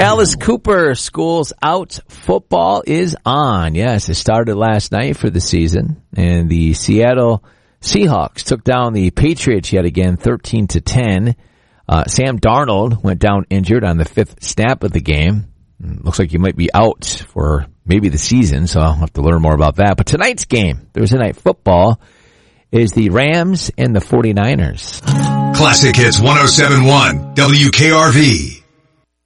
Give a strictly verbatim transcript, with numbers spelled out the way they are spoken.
Alice Cooper, school's out. Football is on. Yes, it started last night for the season, and the Seattle Seahawks took down the Patriots yet again, thirteen to ten. Uh, Sam Darnold went down injured on the fifth snap of the game. Looks like he might be out for maybe the season, so I'll have to learn more about that. But tonight's game, Thursday Night Football, is the Rams and the forty-niners. Classic Hits one oh seven point one, W K R V.